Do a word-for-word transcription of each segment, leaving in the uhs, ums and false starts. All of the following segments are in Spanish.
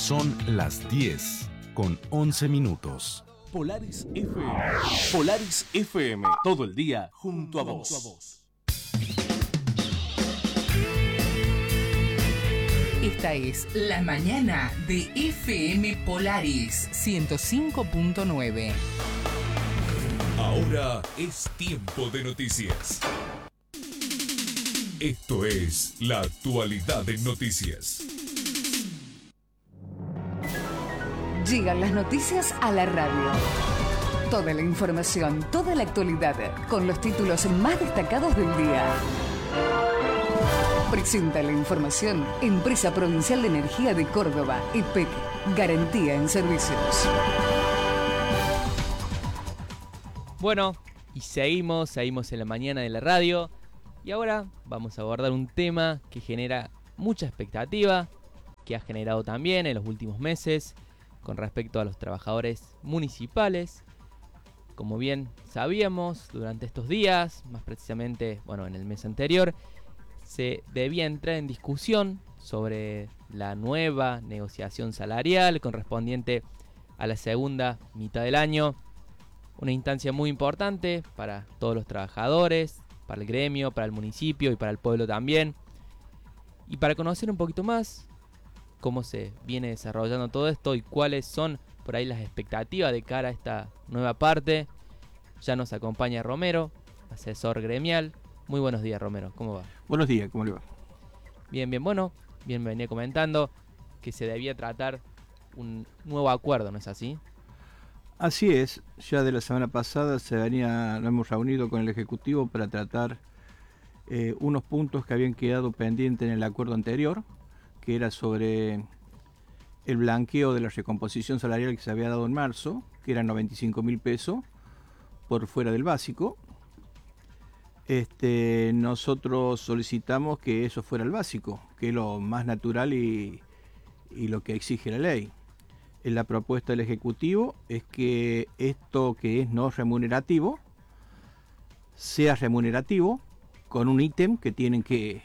Son las diez con once minutos. Polaris F M. Polaris F M. Todo el día junto a vos. Esta es La Mañana de F M Polaris ciento cinco punto nueve. Ahora es tiempo de noticias. Esto es la actualidad en noticias. Llegan las noticias a la radio. Toda la información, toda la actualidad, con los títulos más destacados del día. Presenta la información Empresa Provincial de Energía de Córdoba, E P E C, garantía en servicios. Bueno, y seguimos, seguimos en la mañana de la radio. Y ahora vamos a abordar un tema que genera mucha expectativa, que ha generado también en los últimos meses con respecto a los trabajadores municipales. Como bien sabíamos, durante estos días, más precisamente, bueno, en el mes anterior, se debía entrar en discusión sobre la nueva negociación salarial correspondiente a la segunda mitad del año. Una instancia muy importante para todos los trabajadores, para el gremio, para el municipio y para el pueblo también. Y para conocer un poquito más cómo se viene desarrollando todo esto y cuáles son por ahí las expectativas de cara a esta nueva parte, ya nos acompaña Romero, asesor gremial. Muy buenos días, Romero, ¿cómo va? Buenos días, ¿cómo le va? Bien, bien, bueno, bien me venía comentando que se debía tratar un nuevo acuerdo, ¿no es así? Así es, ya de la semana pasada se venía, nos hemos reunido con el Ejecutivo para tratar eh, unos puntos que habían quedado pendientes en el acuerdo anterior, que era sobre el blanqueo de la recomposición salarial que se había dado en marzo, que eran noventa y cinco mil pesos por fuera del básico. Este, nosotros solicitamos que eso fuera el básico, que es lo más natural y, y lo que exige la ley. En la propuesta del Ejecutivo es que esto que es no remunerativo sea remunerativo con un ítem que tienen que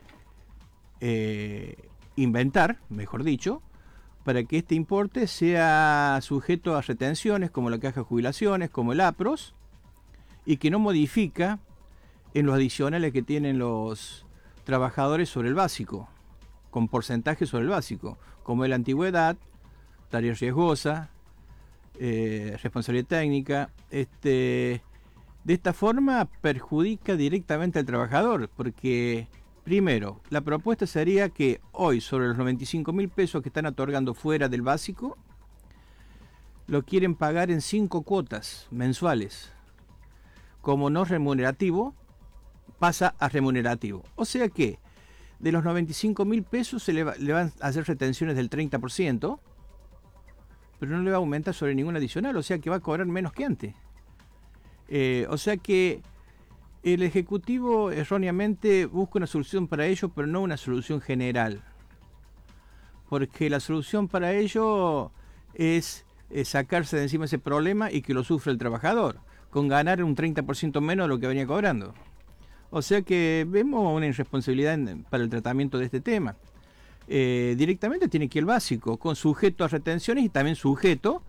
eh, inventar, mejor dicho, para que este importe sea sujeto a retenciones como la caja de jubilaciones, como el APROS, y que no modifica en los adicionales que tienen los trabajadores sobre el básico, con porcentaje sobre el básico, como es la antigüedad, tarea riesgosa, eh, responsabilidad técnica. Este, de esta forma perjudica directamente al trabajador, porque primero, la propuesta sería que hoy sobre los noventa y cinco mil pesos que están otorgando fuera del básico, lo quieren pagar en cinco cuotas mensuales. Como no remunerativo, pasa a remunerativo. O sea que de los noventa y cinco mil pesos se le, va, le van a hacer retenciones del treinta por ciento, pero no le va a aumentar sobre ningún adicional, o sea que va a cobrar menos que antes. Eh, o sea que el Ejecutivo erróneamente busca una solución para ello, pero no una solución general. Porque la solución para ello es, es sacarse de encima ese problema y que lo sufra el trabajador, con ganar un treinta por ciento menos de lo que venía cobrando. O sea que vemos una irresponsabilidad en, para el tratamiento de este tema. Eh, directamente tiene que ir el básico, con sujeto a retenciones y también sujeto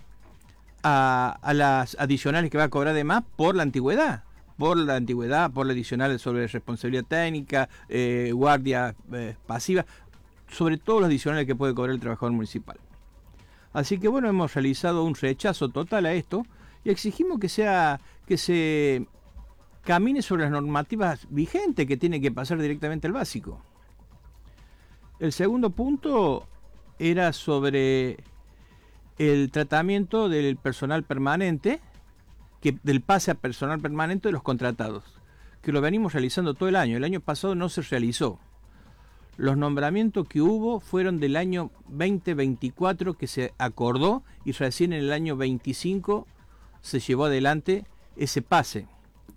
a, a las adicionales que va a cobrar de más por la antigüedad, por la antigüedad, por la adicional sobre responsabilidad técnica, eh, guardia eh, pasiva, sobre todo los adicionales que puede cobrar el trabajador municipal. Así que bueno, hemos realizado un rechazo total a esto y exigimos que sea que se camine sobre las normativas vigentes que tiene que pasar directamente al básico. El segundo punto era sobre el tratamiento del personal permanente, que del pase a personal permanente de los contratados, que lo venimos realizando todo el año. El año pasado no se realizó. Los nombramientos que hubo fueron del año veinte veinticuatro que se acordó y recién en el año veinticinco se llevó adelante ese pase.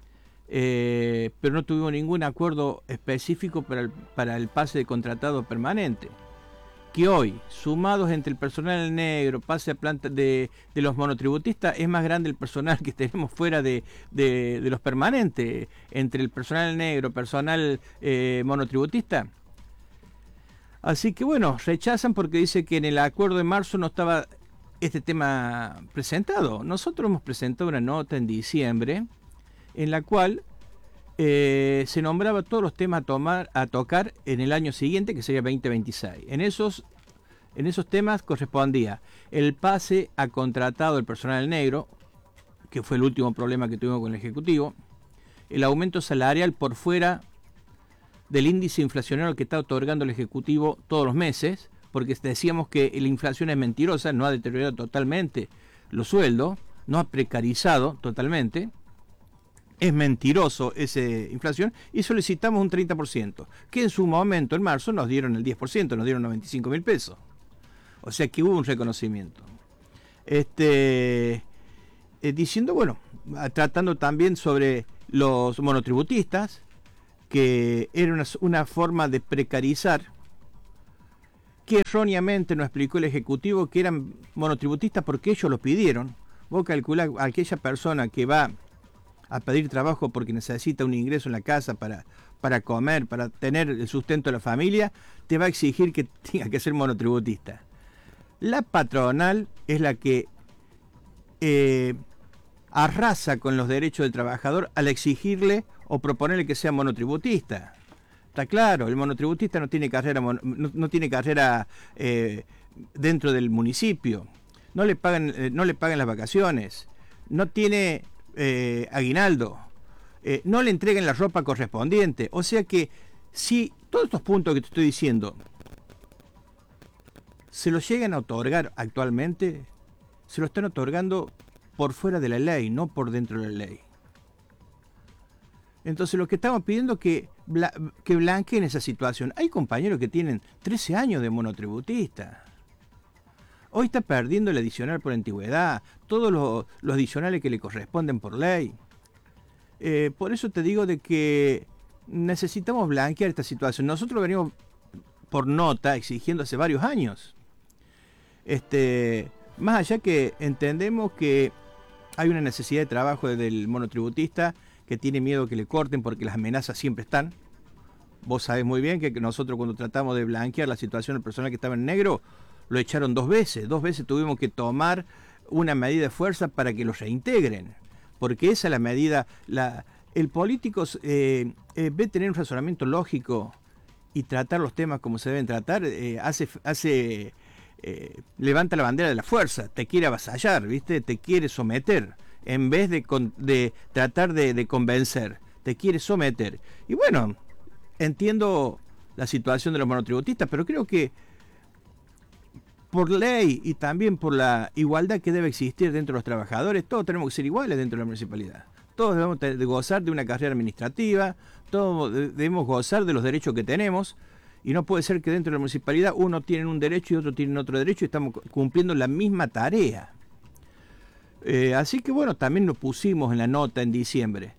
Eh, pero no tuvimos ningún acuerdo específico para el, para el pase de contratado permanente, que hoy, sumados entre el personal negro, pase a planta de, de los monotributistas, es más grande el personal que tenemos fuera de, de, de los permanentes, entre el personal negro, personal eh, monotributista. Así que bueno, rechazan porque dice que en el acuerdo de marzo no estaba este tema presentado. Nosotros hemos presentado una nota en diciembre en la cual eh, se nombraba todos los temas a, tomar, a tocar en el año siguiente, que sería veinte veintiséis. En esos, en esos temas correspondía el pase a contratado del personal negro, que fue el último problema que tuvimos con el Ejecutivo, el aumento salarial por fuera del índice inflacionario que está otorgando el Ejecutivo todos los meses, porque decíamos que la inflación es mentirosa, no ha deteriorado totalmente los sueldos, no ha precarizado totalmente, es mentiroso esa inflación, y solicitamos un treinta por ciento, que en su momento, en marzo, nos dieron el diez por ciento, nos dieron noventa y cinco mil pesos. O sea que hubo un reconocimiento. Este, eh, diciendo, bueno, tratando también sobre los monotributistas, que era una, una forma de precarizar, que erróneamente nos explicó el Ejecutivo que eran monotributistas porque ellos lo pidieron. Vos calculás a aquella persona que va a pedir trabajo porque necesita un ingreso en la casa para, para comer, para tener el sustento de la familia, te va a exigir que tenga que ser monotributista. La patronal es la que eh, arrasa con los derechos del trabajador al exigirle o proponerle que sea monotributista. Está claro, el monotributista no tiene carrera, no, no tiene carrera eh, dentro del municipio, no le pagan, eh, no le pagan las vacaciones, no tiene eh, aguinaldo, eh, no le entregan la ropa correspondiente. O sea que si todos estos puntos que te estoy diciendo se los llegan a otorgar actualmente, se lo están otorgando por fuera de la ley, no por dentro de la ley. Entonces lo que estamos pidiendo es que, bla, que blanqueen esa situación. Hay compañeros que tienen trece años de monotributista. Hoy está perdiendo el adicional por antigüedad, todos los, los adicionales que le corresponden por ley. Eh, por eso te digo de que necesitamos blanquear esta situación. Nosotros venimos por nota exigiendo hace varios años. Este, más allá que entendemos que hay una necesidad de trabajo del monotributista, que tiene miedo que le corten porque las amenazas siempre están. Vos sabés muy bien que nosotros cuando tratamos de blanquear la situación del personal que estaba en negro, lo echaron dos veces. Dos veces tuvimos que tomar una medida de fuerza para que los reintegren. Porque esa es la medida. La, el político eh, eh, ve tener un razonamiento lógico y tratar los temas como se deben tratar, eh, hace... hace eh, levanta la bandera de la fuerza, te quiere avasallar, ¿viste? Te quiere someter. En vez de, con, de tratar de, de convencer, te quiere someter. Y bueno, entiendo la situación de los monotributistas, pero creo que por ley y también por la igualdad que debe existir dentro de los trabajadores, todos tenemos que ser iguales dentro de la municipalidad. Todos debemos de gozar de una carrera administrativa, todos debemos gozar de los derechos que tenemos, y no puede ser que dentro de la municipalidad uno tiene un derecho y otro tiene otro derecho y estamos cumpliendo la misma tarea. Eh, así que bueno, también lo pusimos en la nota en diciembre.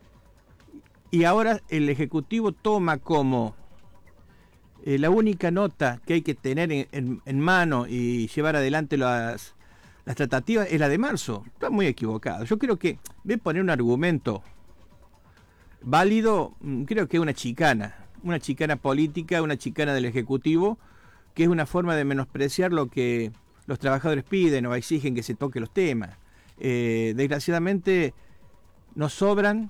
Y ahora el Ejecutivo toma como eh, la única nota que hay que tener en, en, en mano y llevar adelante las, las tratativas es la de marzo. Está muy equivocado. Yo creo que, ve poner un argumento válido, creo que es una chicana. Una chicana política, una chicana del Ejecutivo, que es una forma de menospreciar lo que los trabajadores piden o exigen que se toquen los temas. Eh, desgraciadamente nos sobran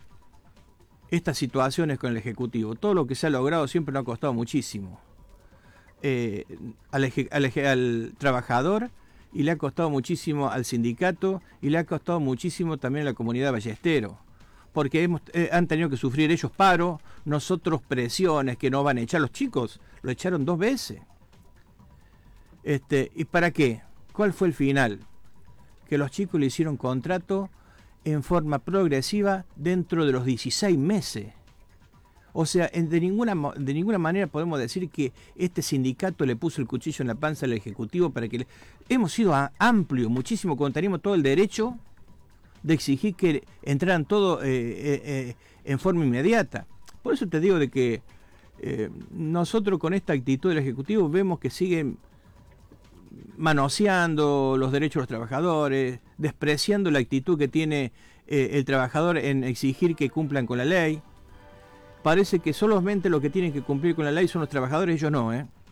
estas situaciones con el Ejecutivo. Todo lo que se ha logrado siempre nos ha costado muchísimo eh, al, eje, al, eje, al trabajador, y le ha costado muchísimo al sindicato, y le ha costado muchísimo también a la comunidad ballestero, porque hemos, eh, han tenido que sufrir ellos paro, nosotros presiones que no van a echar. Los chicos lo echaron dos veces. Este, ¿y para qué? ¿Cuál fue el final? Que los chicos le hicieron contrato en forma progresiva dentro de los dieciséis meses. O sea, de ninguna, de ninguna manera podemos decir que este sindicato le puso el cuchillo en la panza al Ejecutivo para que... Le... Hemos sido amplios, muchísimo, cuando teníamos todo el derecho de exigir que entraran todo eh, eh, eh, en forma inmediata. Por eso te digo de que eh, nosotros con esta actitud del Ejecutivo vemos que siguen manoseando los derechos de los trabajadores, despreciando la actitud que tiene eh, el trabajador en exigir que cumplan con la ley. Parece que solamente los que tienen que cumplir con la ley son los trabajadores, ellos no, ¿eh?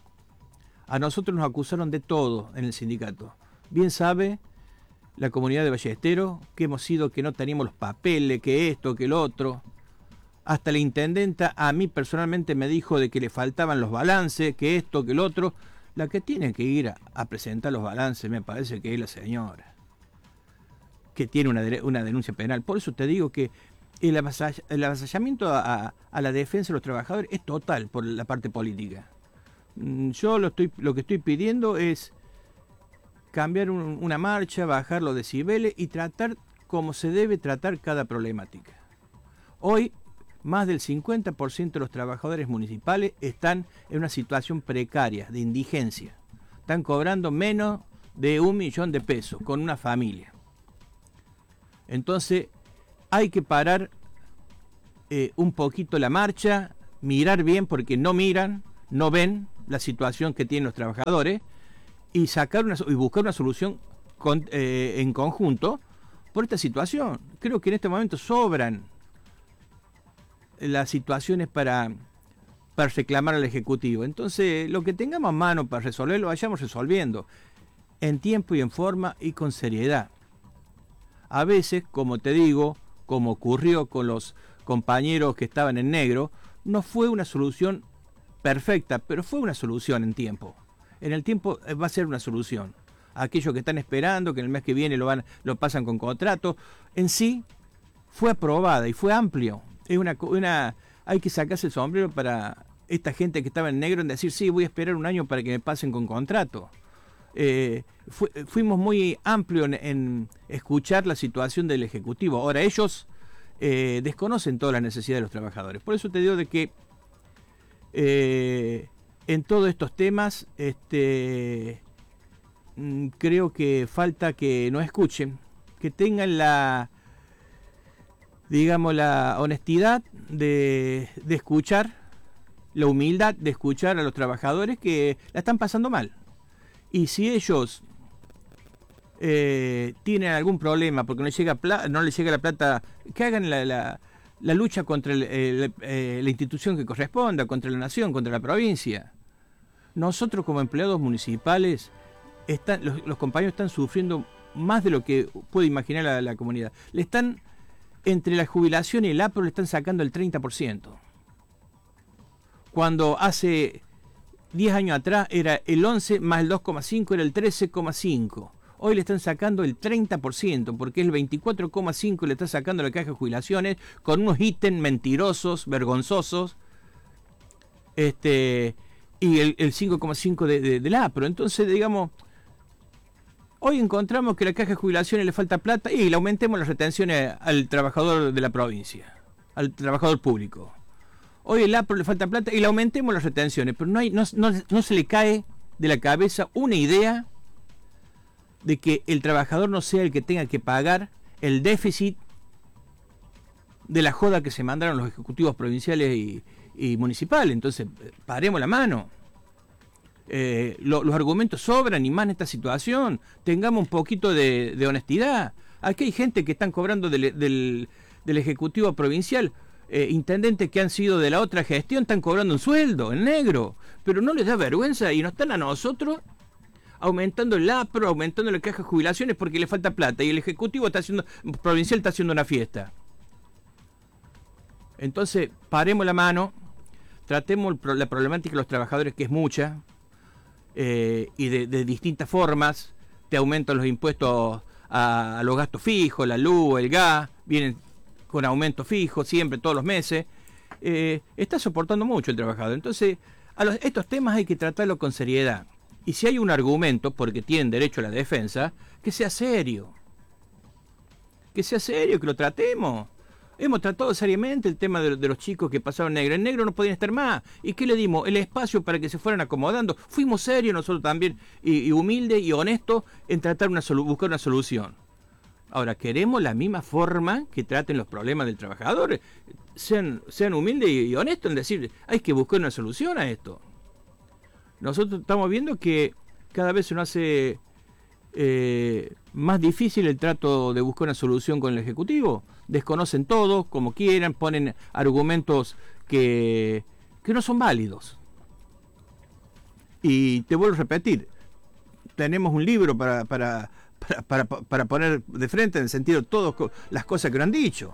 A nosotros nos acusaron de todo en el sindicato. Bien sabe la comunidad de Ballesteros que hemos sido, que no teníamos los papeles, que esto, que lo otro. Hasta la intendenta a mí personalmente me dijo de que le faltaban los balances, que esto, que lo otro. La que tiene que ir a, a presentar los balances me parece que es la señora, que tiene una, una denuncia penal. Por eso te digo que el, avasall, el avasallamiento a, a, a la defensa de los trabajadores es total por la parte política. Yo lo, estoy, lo que estoy pidiendo es cambiar un, una marcha, bajar los decibeles y tratar como se debe tratar cada problemática. Hoy, más del cincuenta por ciento de los trabajadores municipales están en una situación precaria, de indigencia. Están cobrando menos de un millón de pesos con una familia. Entonces, hay que parar eh, un poquito la marcha, mirar bien porque no miran, no ven la situación que tienen los trabajadores y sacar una, y buscar una solución con, eh, en conjunto por esta situación. Creo que en este momento sobran las situaciones para, para reclamar al Ejecutivo. Entonces, lo que tengamos a mano para resolverlo, vayamos resolviendo en tiempo y en forma y con seriedad. A veces, como te digo, como ocurrió con los compañeros que estaban en negro, no fue una solución perfecta, pero fue una solución en tiempo. En el tiempo va a ser una solución. Aquellos que están esperando, que en el mes que viene lo, van, lo pasan con contrato, en sí fue aprobada y fue amplio. Es una, una, hay que sacarse el sombrero para esta gente que estaba en negro en decir, sí, voy a esperar un año para que me pasen con contrato. Eh, fu, fuimos muy amplios en, en escuchar la situación del Ejecutivo. Ahora, ellos eh, desconocen todas las necesidades de los trabajadores. Por eso te digo de que eh, en todos estos temas este, creo que falta que nos escuchen, que tengan la, digamos, la honestidad de, de escuchar, la humildad de escuchar a los trabajadores que la están pasando mal. Y si ellos eh, tienen algún problema porque no les llega, no les llega la plata, que hagan la, la, la lucha contra el, el, el, la institución que corresponda, contra la nación, contra la provincia. Nosotros como empleados municipales, están, los, los compañeros están sufriendo más de lo que puede imaginar la, la comunidad. Le están, entre la jubilación y el APRO, le están sacando el treinta por ciento. Cuando hace diez años atrás era el once más el dos coma cinco, era el trece coma cinco. Hoy le están sacando el treinta por ciento, porque el veinticuatro coma cinco le está sacando la caja de jubilaciones con unos ítems mentirosos, vergonzosos, este, y el, el cinco coma cinco de, de, del APRO. Entonces, digamos, hoy encontramos que la caja de jubilaciones le falta plata y le aumentemos las retenciones al trabajador de la provincia, al trabajador público. Hoy el APRO le falta plata y le aumentemos las retenciones, pero no, hay, no, no, no se le cae de la cabeza una idea de que el trabajador no sea el que tenga que pagar el déficit de la joda que se mandaron los ejecutivos provinciales y, y municipales. Entonces, paremos la mano. Eh, lo, los argumentos sobran y más en esta situación. Tengamos un poquito de, de honestidad. Aquí hay gente que están cobrando del, del, del ejecutivo provincial. Eh, intendentes que han sido de la otra gestión están cobrando un sueldo en negro, pero no les da vergüenza y nos están a nosotros aumentando el APRO, aumentando la caja de jubilaciones porque le falta plata y el ejecutivo está haciendo, provincial está haciendo una fiesta. Entonces, paremos la mano, tratemos la problemática de los trabajadores, que es mucha, eh, y de, de distintas formas. Te aumentan los impuestos a, a los gastos fijos, la luz, el gas, vienen con aumento fijo siempre, todos los meses. Eh, está soportando mucho el trabajador. Entonces, a los, estos temas hay que tratarlo con seriedad. Y si hay un argumento, porque tienen derecho a la defensa, que sea serio. Que sea serio, que lo tratemos. Hemos tratado seriamente el tema de, de los chicos que pasaron negro. En negro no podían estar más. ¿Y qué le dimos? El espacio para que se fueran acomodando. Fuimos serios nosotros también, y, y humildes y honestos en tratar una solu- buscar una solución. Ahora, queremos la misma forma que traten los problemas del trabajador. Sean, sean humildes y, y honestos en decir, hay que buscar una solución a esto. Nosotros estamos viendo que cada vez se nos hace eh, más difícil el trato de buscar una solución con el Ejecutivo. Desconocen todo, como quieran, ponen argumentos que, que no son válidos. Y te vuelvo a repetir, tenemos un libro para, para, para, para, para poner de frente en el sentido de todas las cosas que nos han dicho.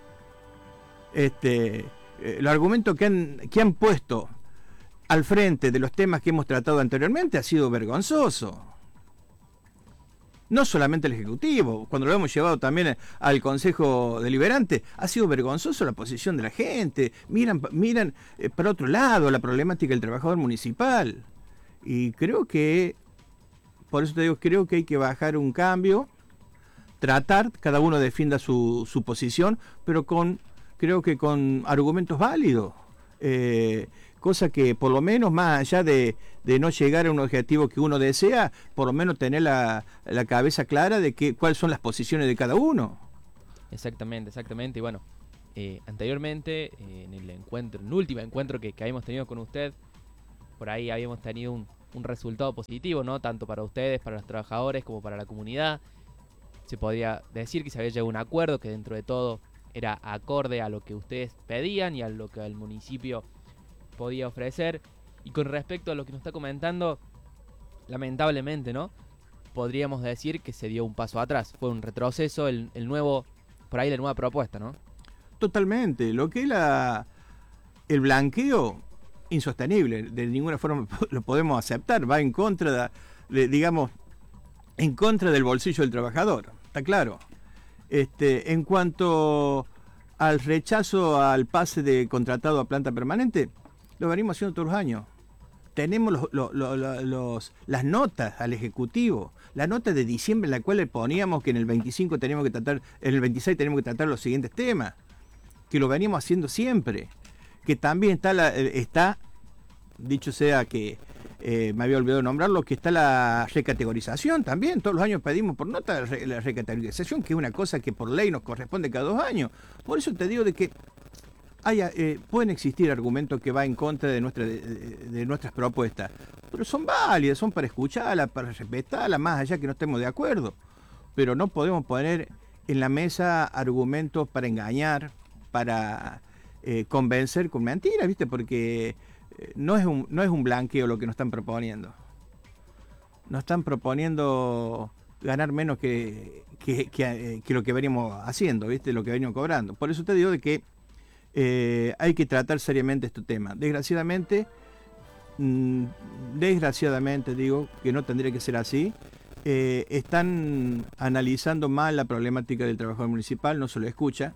Este, eh, los argumentos que han, que han puesto al frente de los temas que hemos tratado anteriormente ha sido vergonzoso. No solamente el Ejecutivo, cuando lo hemos llevado también al Consejo Deliberante, ha sido vergonzoso la posición de la gente. Miran, miran eh, para otro lado la problemática del trabajador municipal. Y creo que, por eso te digo, creo que hay que bajar un cambio, tratar, cada uno defienda su, su posición, pero con, creo que con argumentos válidos. Eh, cosa que por lo menos, más allá de, de no llegar a un objetivo que uno desea, por lo menos tener la, la cabeza clara de que, cuáles son las posiciones de cada uno. Exactamente, exactamente. Y bueno, eh, anteriormente, eh, en el encuentro, en el último encuentro que, que habíamos tenido con usted, por ahí habíamos tenido un, un resultado positivo, ¿no? Tanto para ustedes, para los trabajadores, como para la comunidad. Se podría decir que se había llegado a un acuerdo que dentro de todo era acorde a lo que ustedes pedían y a lo que el municipio podía ofrecer. Y con respecto a lo que nos está comentando, lamentablemente, ¿no? Podríamos decir que se dio un paso atrás. Fue un retroceso, el, el nuevo, por ahí la nueva propuesta, ¿no? Totalmente. Lo que es la, el blanqueo, insostenible. De ninguna forma lo podemos aceptar. Va en contra, de, de, digamos, en contra del bolsillo del trabajador. Está claro. Este, en cuanto al rechazo al pase de contratado a planta permanente, lo venimos haciendo todos los años. Tenemos los, los, los, los, las notas al Ejecutivo, la nota de diciembre en la cual le poníamos que en el veinticinco teníamos que tratar, en el veintiséis teníamos que tratar los siguientes temas, que lo venimos haciendo siempre, que también está, la, está dicho sea que eh, me había olvidado nombrarlo, que está la recategorización también. Todos los años pedimos por nota la recategorización, que es una cosa que por ley nos corresponde cada dos años. Por eso te digo de que haya, eh, pueden existir argumentos que van en contra de, nuestra, de, de nuestras propuestas, pero son válidas, son para escucharlas, para respetarlas, más allá que no estemos de acuerdo. Pero no podemos poner en la mesa argumentos para engañar, para eh, convencer con mentiras, ¿viste? Porque eh, no es un, no es un blanqueo lo que nos están proponiendo. Nos están proponiendo ganar menos que, que, que, eh, que lo que veníamos haciendo, ¿viste? Lo que veníamos cobrando. Por eso te digo de que Eh, hay que tratar seriamente este tema. Desgraciadamente, mmm, desgraciadamente digo que no tendría que ser así. Eh, están analizando mal la problemática del trabajador municipal, no se lo escucha.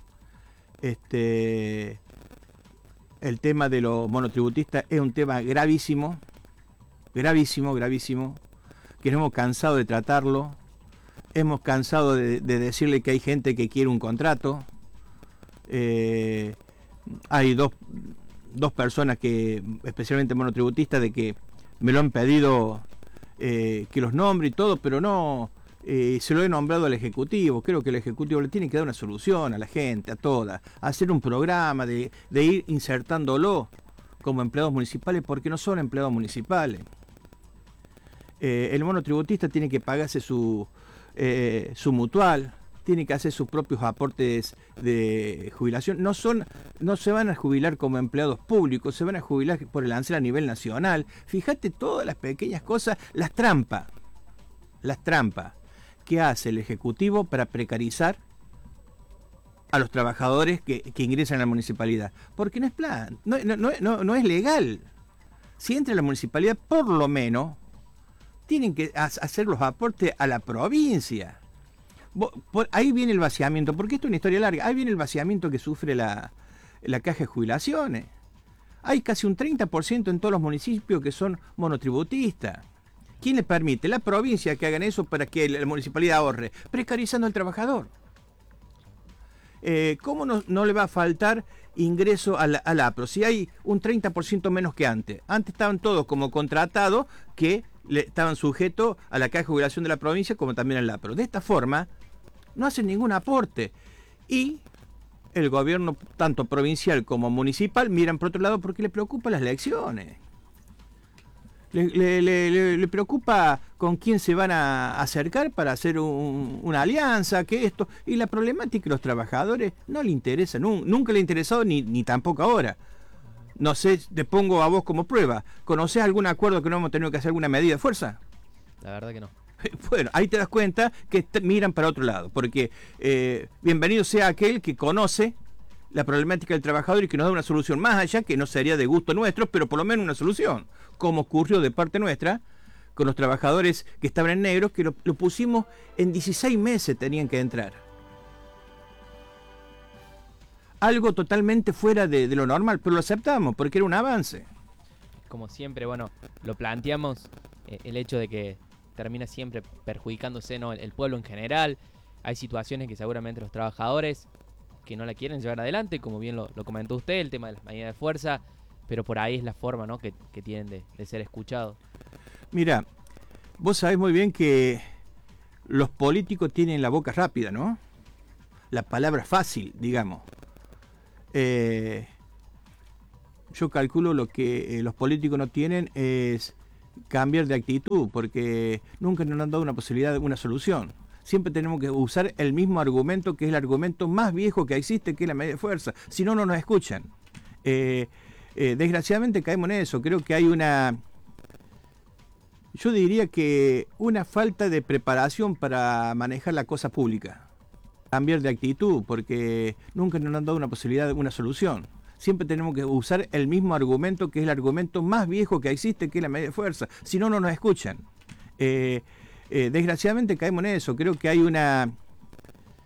Este, el tema de los monotributistas es un tema gravísimo, gravísimo, gravísimo, que nos hemos cansado de tratarlo, hemos cansado de, de decirle que hay gente que quiere un contrato. Eh, hay dos, dos personas que, especialmente monotributistas, de que me lo han pedido eh, que los nombre y todo, pero no eh, se lo he nombrado al Ejecutivo. Creo que el Ejecutivo le tiene que dar una solución a la gente, a todas, hacer un programa de, de ir insertándolo como empleados municipales, porque no son empleados municipales. Eh, el monotributista tiene que pagarse su, eh, su mutual, tiene que hacer sus propios aportes de jubilación. No son, no se van a jubilar como empleados públicos, se van a jubilar por el ANSES a nivel nacional. Fíjate todas las pequeñas cosas, las trampas, las trampas que hace el Ejecutivo para precarizar a los trabajadores que, que ingresan a la municipalidad. Porque no es plan, no, no, no, no, no es legal. Si entra a la municipalidad, por lo menos, tienen que hacer los aportes a la provincia. Por ahí viene el vaciamiento, porque esto es una historia larga. Ahí viene el vaciamiento que sufre la, la caja de jubilaciones. Hay casi un treinta por ciento en todos los municipios que son monotributistas. ¿Quién le permite? La provincia que hagan eso para que la municipalidad ahorre, precarizando al trabajador. Eh, ¿Cómo no, no le va a faltar ingreso al, al APRO? Si hay un treinta por ciento menos que antes. Antes estaban todos como contratados que le, estaban sujetos a la caja de jubilación de la provincia como también al APRO. De esta forma no hacen ningún aporte. Y el gobierno, tanto provincial como municipal, miran por otro lado porque le preocupan las elecciones. Le, le, le, le preocupa con quién se van a acercar para hacer un, una alianza, que esto. Y la problemática de los trabajadores no le interesa, nunca, nunca le ha interesado, ni, ni tampoco ahora. No sé, te pongo a vos como prueba. ¿Conocés algún acuerdo que no hemos tenido que hacer alguna medida de fuerza? La verdad que no. Bueno, ahí te das cuenta que te miran para otro lado, porque eh, bienvenido sea aquel que conoce la problemática del trabajador y que nos da una solución más allá, que no sería de gusto nuestro, pero por lo menos una solución, como ocurrió de parte nuestra con los trabajadores que estaban en negro, que lo, lo pusimos en dieciséis meses, tenían que entrar. Algo totalmente fuera de, de lo normal, pero lo aceptamos porque era un avance. Como siempre, bueno, lo planteamos, eh, el hecho de que termina siempre perjudicándose, ¿no?, el pueblo en general. Hay situaciones que seguramente los trabajadores que no la quieren llevar adelante, como bien lo, lo comentó usted, el tema de las medidas de fuerza, pero por ahí es la forma, ¿no?, que, que tienen de, de ser escuchados. Mira, vos sabés muy bien que los políticos tienen la boca rápida, ¿no? La palabra fácil, digamos. Eh, yo calculo lo que eh, los políticos no tienen es cambiar de actitud, porque nunca nos han dado una posibilidad de una solución. Siempre tenemos que usar el mismo argumento, que es el argumento más viejo que existe, que es la medida de fuerza. Si no, no nos escuchan. Eh, eh, desgraciadamente caemos en eso. Creo que hay una... Yo diría que una falta de preparación para manejar la cosa pública. Cambiar de actitud, porque nunca nos han dado una posibilidad de una solución. Siempre tenemos que usar el mismo argumento, que es el argumento más viejo que existe, que es la medida de fuerza. Si no, no nos escuchan. Eh, eh, desgraciadamente caemos en eso. Creo que hay una...